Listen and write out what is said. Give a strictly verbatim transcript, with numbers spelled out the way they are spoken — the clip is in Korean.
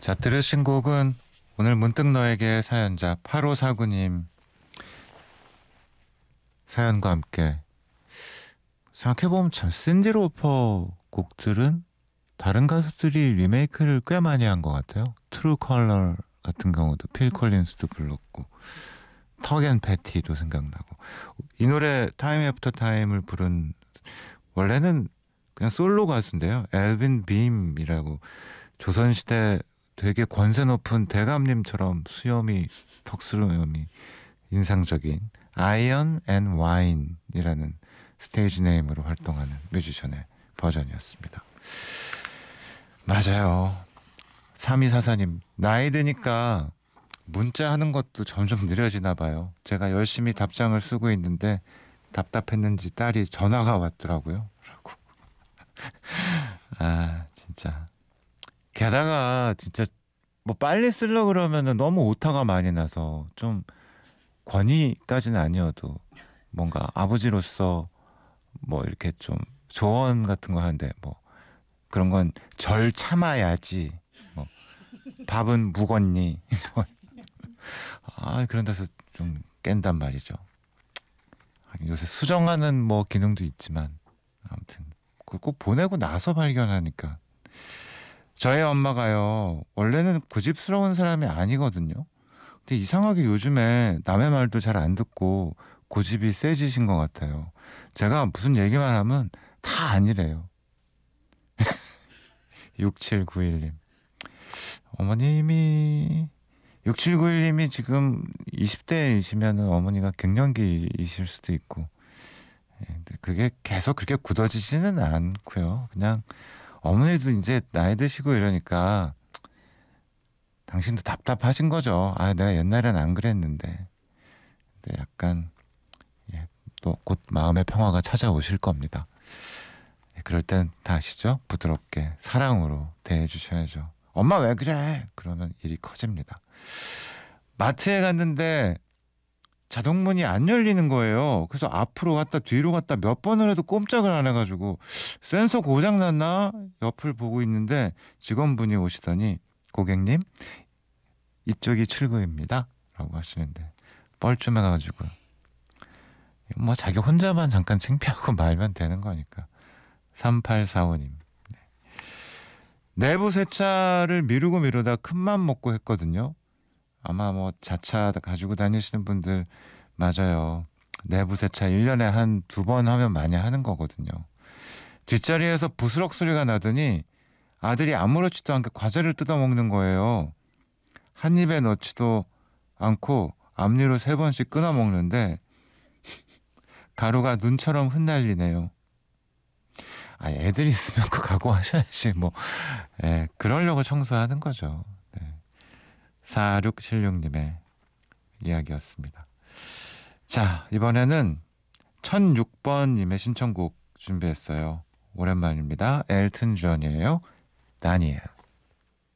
자, 들으신 곡은 오늘 문득 너에게 사연자 팔오사구 님 사연과 함께 생각해보면 참 신디로퍼 곡들은 다른 가수들이 리메이크를 꽤 많이 한 것 같아요. 트루 컬러 같은 경우도 필 콜린스도 불렀고 턱앤 패티도 생각나고 이 노래 타임 애프터 타임을 부른 원래는 그냥 솔로 가수인데요. 엘빈 빔이라고 조선시대 되게 권세 높은 대감님처럼 수염이 턱수염이 인상적인 아이언 앤 와인이라는 스테이지 네임으로 활동하는 뮤지션의 버전이었습니다. 맞아요. 삼이사사 님 나이 드니까 문자 하는 것도 점점 느려지나 봐요. 제가 열심히 답장을 쓰고 있는데 답답했는지 딸이 전화가 왔더라고요. 라고. 아 진짜 게다가 진짜 뭐 빨리 쓰려고 그러면은 너무 오타가 많이 나서 좀 권위까지는 아니어도 뭔가 아버지로서 뭐 이렇게 좀 조언 같은 거 하는데 뭐 그런 건 절 참아야지 뭐 밥은 묵었니 뭐 아 그런 데서 좀 깬단 말이죠. 요새 수정하는 뭐 기능도 있지만 아무튼 그걸 꼭 보내고 나서 발견하니까 저희 엄마가요 원래는 고집스러운 사람이 아니거든요. 근데 이상하게 요즘에 남의 말도 잘 안 듣고 고집이 세지신 것 같아요. 제가 무슨 얘기만 하면 다 아니래요. 육칠구일 님 어머님이 육칠구일 님이 지금 이십 대이시면 어머니가 갱년기이실 수도 있고 근데 그게 계속 그렇게 굳어지지는 않고요. 그냥 어머니도 이제 나이 드시고 이러니까 당신도 답답하신 거죠. 아 내가 옛날엔 안 그랬는데. 근데 약간 예, 또 곧 마음의 평화가 찾아오실 겁니다. 예, 그럴 땐 다 아시죠? 부드럽게 사랑으로 대해주셔야죠. 엄마 왜 그래? 그러면 일이 커집니다. 마트에 갔는데 자동문이 안 열리는 거예요. 그래서 앞으로 갔다 뒤로 갔다 몇 번을 해도 꼼짝을 안 해가지고 센서 고장 났나? 옆을 보고 있는데 직원분이 오시더니 고객님 이쪽이 출구입니다 라고 하시는데 뻘쭘해가지고 뭐 자기 혼자만 잠깐 창피하고 말면 되는 거니까. 삼팔사오 님 네. 내부 세차를 미루고 미루다 큰맘 먹고 했거든요. 아마 뭐 자차 가지고 다니시는 분들 맞아요. 내부 세차 일 년에 한 두 번 하면 많이 하는 거거든요. 뒷자리에서 부스럭 소리가 나더니 아들이 아무렇지도 않게 과자를 뜯어먹는 거예요. 한 입에 넣지도 않고 앞니로 세 번씩 끊어 먹는데 가루가 눈처럼 흩날리네요. 아, 애들 있으면 그 각오하셔야지 뭐. 예, 그러려고 청소하는 거죠. 네. 사육칠육 님의 이야기였습니다. 자, 이번에는 천육 번 님의 신청곡 준비했어요. 오랜만입니다. 엘튼 존이에요. 다니엘.